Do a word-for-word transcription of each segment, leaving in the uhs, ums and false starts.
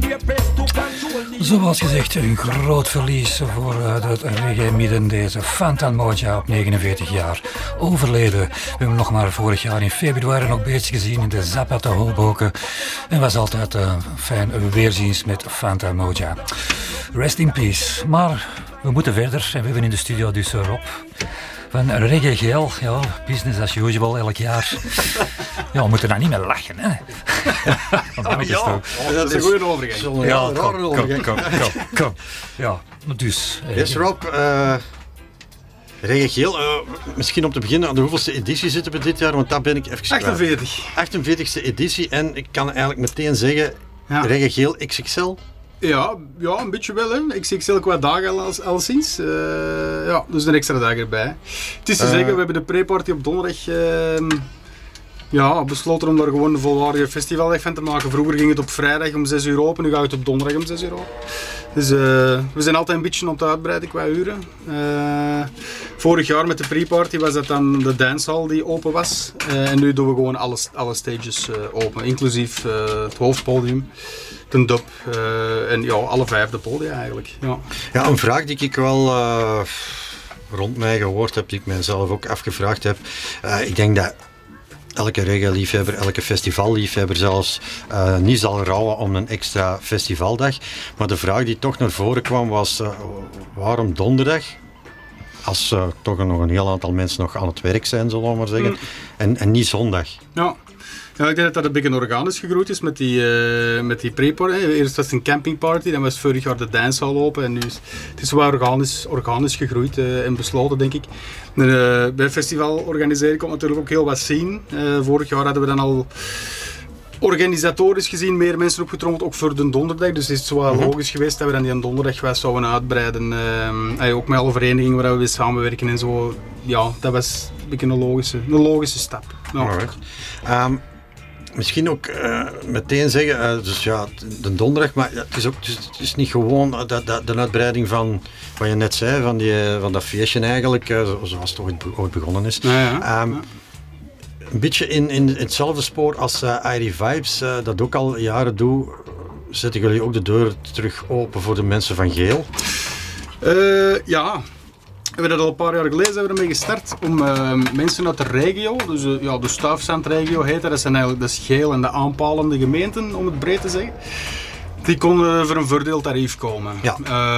Zoals gezegd, een groot verlies voor het reggae midden deze Fanta Moja op negenenveertig jaar overleden. We hebben hem nog maar vorig jaar in februari nog bezig gezien in de Zappa te Hoboken. En was altijd uh, fijn weerziens met Fanta Moja. Rest in peace. Maar we moeten verder en we hebben in de studio dus Rob van Reggae Geel. Ja, business as usual elk jaar. Ja, we moeten daar niet meer lachen, hè. Oh, ja, dat is een goede overgang. Ja, kom, kom, kom, kom, kom, kom. Ja, dus... Yes, Rob. Uh, Reggae Geel. Uh, misschien om te beginnen, aan de hoeveelste editie zitten we dit jaar? Want daar ben ik even kwijt. achtenveertig. achtenveertigste editie en ik kan eigenlijk meteen zeggen, ja. Reggae Geel X X L. Ja, ja, een beetje wel. Hè. X X L qua dagen al, al sinds. Uh, ja, dus een extra dag erbij. Het is te uh, zeggen, we hebben de pre-party op donderdag... Uh, Ja, besloten om daar gewoon een volwaardige festivaldag van te maken. Vroeger ging het op vrijdag om zes uur open, nu gaat het op donderdag om zes uur open. Dus uh, we zijn altijd een beetje aan het uitbreiden qua uren. Uh, vorig jaar met de pre-party was dat dan de dancehall die open was. Uh, en nu doen we gewoon alle, alle stages uh, open, inclusief uh, het hoofdpodium, de dub uh, en ja, alle vijf de podia eigenlijk. Ja, ja een vraag die ik wel... Uh, rond mij gehoord heb, die ik mijzelf ook afgevraagd heb. Uh, ik denk dat elke reggae-liefhebber, elke festivalliefhebber zelfs uh, niet zal rouwen om een extra festivaldag. Maar de vraag die toch naar voren kwam was, uh, waarom donderdag? Als uh, toch nog een heel aantal mensen nog aan het werk zijn, zullen we maar zeggen. Mm. En, en niet zondag. Ja. Ja, ik denk dat dat een beetje organisch gegroeid is met die, uh, met die pre-party. Eerst was het een campingparty, dan was vorig jaar de dancehall open. En nu is het is wel organisch, organisch gegroeid uh, en besloten, denk ik. En, uh, bij het festival organiseren komt natuurlijk ook heel wat zien. Uh, vorig jaar hadden we dan al organisatorisch gezien meer mensen opgetrommeld, ook voor de donderdag. Dus het is wel mm-hmm. logisch geweest dat we dan die donderdag wel zouden uitbreiden. Uh, ook met alle verenigingen waar we weer samenwerken en zo. Ja, dat was een beetje een logische, een logische stap. Ja. Um, Misschien ook uh, meteen zeggen, uh, dus ja, de donderdag, maar het is ook het is, het is niet gewoon uh, dat, dat, de uitbreiding van wat je net zei, van, die, van dat feestje eigenlijk, uh, zoals het ooit, ooit begonnen is. Ja, ja. Um, ja. Een beetje in, in hetzelfde spoor als uh, I D Vibes, uh, dat ook al jaren doe, zetten jullie ook de deur terug open voor de mensen van Geel? Uh, ja. We hebben dat al een paar jaar geleden zijn we ermee gestart om uh, mensen uit de regio, dus uh, ja, de Stuifzandregio heet dat, dat zijn eigenlijk de Geel en de aanpalende gemeenten, om het breed te zeggen. Die konden voor een verdeeltarief komen. Ja.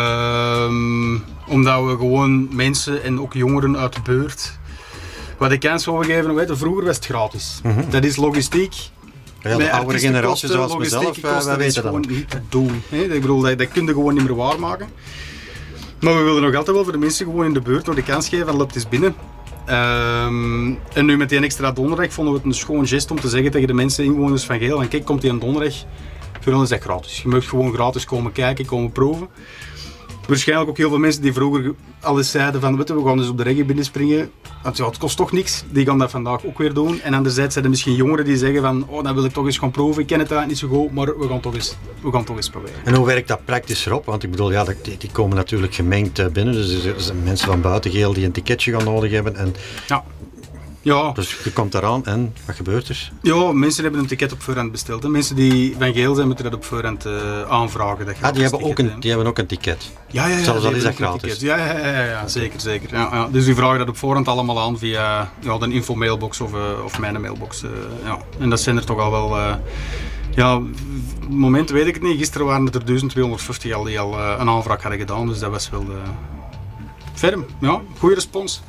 Uh, omdat we gewoon mensen en ook jongeren uit de buurt wat de kans willen geven. Weet, vroeger was het gratis. Mm-hmm. Dat is logistiek. Ja, de oudere generatie zoals mezelf, wij weten dat. Dat is gewoon niet te doen. Hè? Ik bedoel, dat, dat kun je gewoon niet meer waarmaken. Maar we willen nog altijd wel voor de mensen gewoon in de buurt nog de kans geven van loopt eens binnen. Um, en nu met die extra donderdag vonden we het een schoon gest om te zeggen tegen de mensen, inwoners van Geel, van kijk, komt die een donderdag, voor ons is dat gratis. Je mag gewoon gratis komen kijken, komen proeven. Waarschijnlijk ook heel veel mensen die vroeger al eens zeiden van, weet je, we gaan dus op de reggae binnenspringen. Want ja, het kost toch niks, die gaan dat vandaag ook weer doen. En anderzijds zijn er misschien jongeren die zeggen van, oh, dan wil ik toch eens gaan proeven. Ik ken het eigenlijk niet zo goed, maar we gaan toch eens, we gaan toch eens proberen. En hoe werkt dat praktisch erop? Want ik bedoel, ja, die, die komen natuurlijk gemengd binnen. Dus er zijn mensen van buiten Geel die een ticketje gaan nodig hebben. En ja. Ja. Dus je komt eraan en wat gebeurt er? Ja, mensen hebben een ticket op voorhand besteld. Hè. Mensen die van Geel zijn moeten dat op voorhand uh, aanvragen. Dat ah, die hebben, ook een, die hebben ook een ticket? Ja, ja, ja. Zelfs al is dat gratis? Ja, ja, ja, ja, ja, zeker. zeker. Ja, ja. Dus die vragen dat op voorhand allemaal aan via ja, de info-mailbox of, uh, of mijn mailbox. Uh, ja. En dat zijn er toch al wel... Uh, ja, op het moment weet ik het niet. Gisteren waren er duizend tweehonderdvijftig al die al uh, een aanvraag hadden gedaan. Dus dat was wel uh, ferm. Ja, goede respons.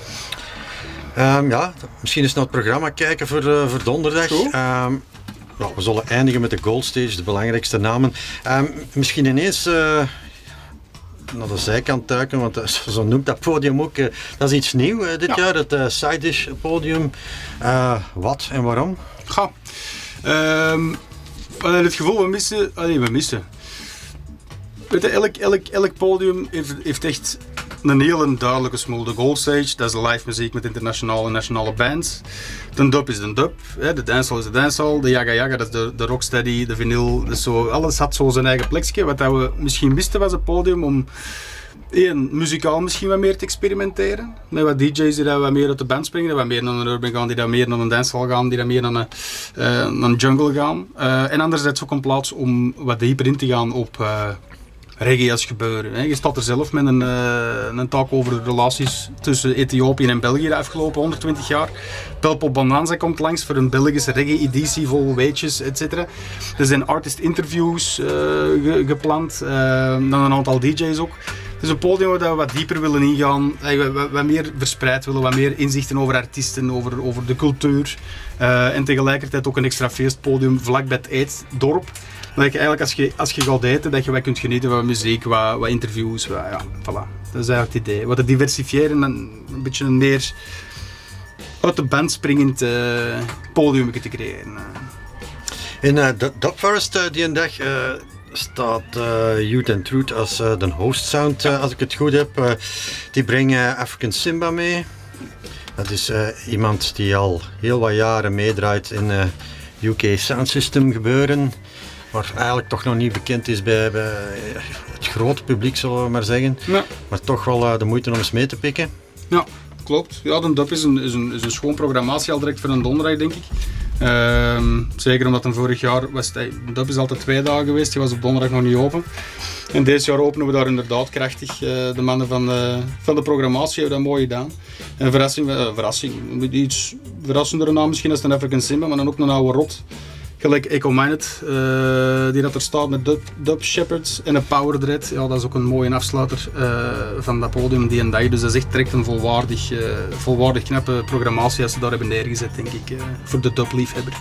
Um, ja, misschien eens naar het programma kijken voor, uh, voor donderdag. Um, nou, we zullen eindigen met de Gold Stage, de belangrijkste namen. Um, misschien ineens uh, naar de zijkant duiken, want uh, zo noemt dat podium ook. Uh, dat is iets nieuws uh, dit ja. jaar, het uh, Side Dish podium. Uh, wat en waarom? Ga. Um, in het geval, we missen... Allee, we missen. Weet je, elk, elk, elk podium heeft, heeft echt... een hele duidelijke smoel. De Gold Stage, dat is de live muziek met internationale en nationale bands. De dub is de dub, hè. De dancehall is de dancehall, de Yaga Yaga, dat is de, de rocksteady, de vinyl. Dus zo, alles had zo zijn eigen plekje. Wat dat we misschien misten was het podium om Eén, muzikaal misschien wat meer te experimenteren. Met wat D J's die daar wat meer uit de band springen, die wat meer naar een urban gaan, die daar meer naar een dancehall gaan, die daar meer naar een, uh, naar een jungle gaan. Uh, en anderzijds ook een plaats om wat dieper in te gaan op uh, reggae als gebeuren. Hè. Je staat er zelf met een, uh, een talk over de relaties tussen Ethiopië en België de afgelopen honderdtwintig jaar. Pelpo Bonanza komt langs voor een Belgische reggae-editie vol weetjes, et cetera. Er zijn artist interviews uh, ge- gepland, uh, dan een aantal D J's ook. Het is een podium waar we wat dieper willen ingaan, wat, wat meer verspreid willen, wat meer inzichten over artiesten, over, over de cultuur. Uh, en tegelijkertijd ook een extra feestpodium vlak bij het eetdorp. Dat je eigenlijk als je, als je gaat eten, dat je wat kunt genieten van muziek, wat, wat interviews, wat, ja, voilà. Dat is eigenlijk het idee. Wat te diversifiëren en een beetje een meer uit de band springend uh, podium te creëren. In uh, Dub Forest uh, die een dag uh, staat uh, Youth and Truth als uh, de host sound, uh, als ik het goed heb. Uh, die brengen African Simba mee. Dat is uh, iemand die al heel wat jaren meedraait in uh, U K Sound System gebeuren. Maar eigenlijk toch nog niet bekend is bij, bij het grote publiek, zullen we maar zeggen. Ja. Maar toch wel uh, de moeite om eens mee te pikken. Ja, klopt. Ja, de Dub is een, is, een, is een schoon programmatie al direct voor een donderdag, denk ik. Uh, zeker omdat een vorig jaar was de Dub is altijd twee dagen geweest, die was op donderdag nog niet open. En dit jaar openen we daar inderdaad krachtig. Uh, de mannen van, uh, van de programmatie hebben dat mooi gedaan. En verrassing, uh, verrassing, iets verrassender naam misschien als een African Simba, maar dan ook een oude rot. Gelijk Echo Minded, uh, die dat er staat met Dub, Dub Shepherds en een Power Dread. Ja, dat is ook een mooie afsluiter uh, van dat podium die en dag. Dus dat is echt direct een volwaardig, uh, volwaardig knappe programmatie als ze daar hebben neergezet, denk ik, uh, voor de Dub-liefhebber.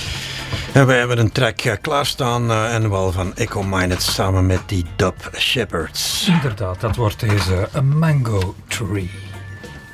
En wij hebben een track uh, klaarstaan uh, en wel van Echo Minded samen met die Dub Shepherds. Inderdaad, dat wordt deze A Mango Tree.